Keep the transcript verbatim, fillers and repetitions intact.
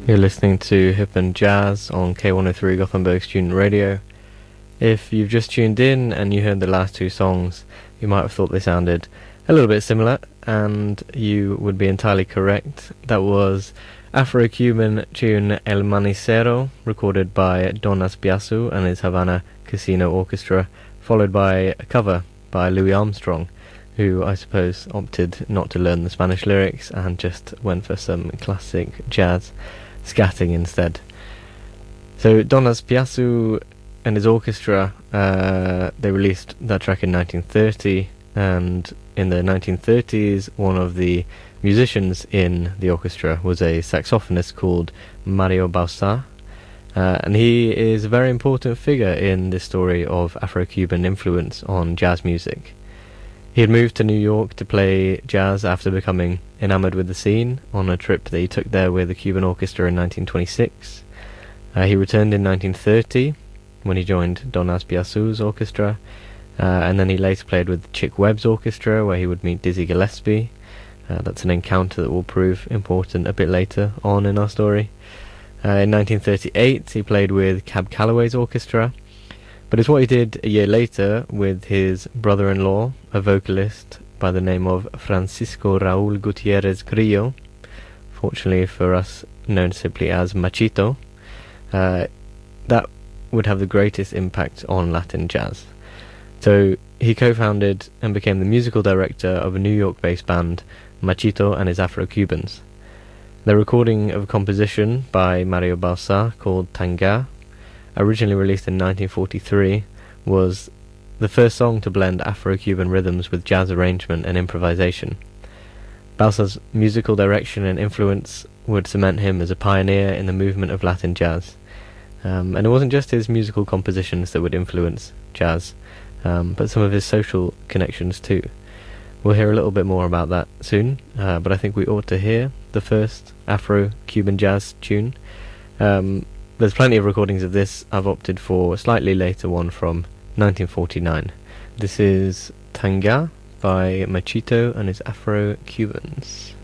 You're listening to Hip and Jazz on K one oh three Gothenburg Student Radio. If you've just tuned in and you heard the last two songs, you might have thought they sounded a little bit similar, and you would be entirely correct. That was Afro-Cuban tune El Manicero, recorded by Don Azpiazu and his Havana Casino Orchestra, followed by a cover by Louis Armstrong, who I suppose opted not to learn the Spanish lyrics and just went for some classic jazz scatting instead. So Don Azpiazu and his orchestra, uh, they released that track in nineteen thirty, and in the nineteen thirties one of the musicians in the orchestra was a saxophonist called Mario Bauzá, uh, and he is a very important figure in the story of Afro-Cuban influence on jazz music. He had moved to New York to play jazz after becoming enamoured with the scene on a trip that he took there with the Cuban Orchestra in nineteen twenty-six. Uh, he returned in nineteen thirty when he joined Don Azpiazu's orchestra, uh, and then he later played with Chick Webb's orchestra, where he would meet Dizzy Gillespie. Uh, that's an encounter that will prove important a bit later on in our story. Uh, in nineteen thirty-eight he played with Cab Calloway's orchestra, but it's what he did a year later with his brother-in-law, a vocalist by the name of Francisco Raúl Gutiérrez Grillo, fortunately for us known simply as Machito. Uh, that would have the greatest impact on Latin jazz. So he co-founded and became the musical director of a New York-based band, Machito and his Afro-Cubans. The recording of a composition by Mario Bauzá called Tanga, originally released in nineteen forty-three, was the first song to blend Afro-Cuban rhythms with jazz arrangement and improvisation. Bauzá's musical direction and influence would cement him as a pioneer in the movement of Latin jazz. Um, and it wasn't just his musical compositions that would influence jazz, um, but some of his social connections too. We'll hear a little bit more about that soon, uh, but I think we ought to hear the first Afro-Cuban jazz tune. Um, There's plenty of recordings of this. I've opted for a slightly later one from nineteen forty-nine. This is Tanga by Machito and his Afro-Cubans.